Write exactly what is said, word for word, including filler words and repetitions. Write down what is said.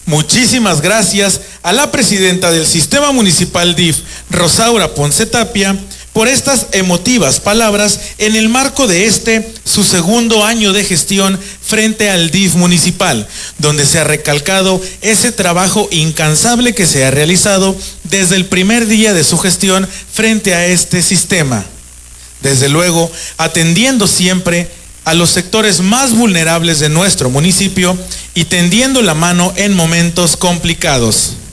Muchísimas gracias a la presidenta del Sistema Municipal D I F, Rosaura Ponce Tapia, por estas emotivas palabras en el marco de este, su segundo año de gestión frente al D I F municipal, donde se ha recalcado ese trabajo incansable que se ha realizado desde el primer día de su gestión frente a este sistema. Desde luego, atendiendo siempre a los sectores más vulnerables de nuestro municipio y tendiendo la mano en momentos complicados.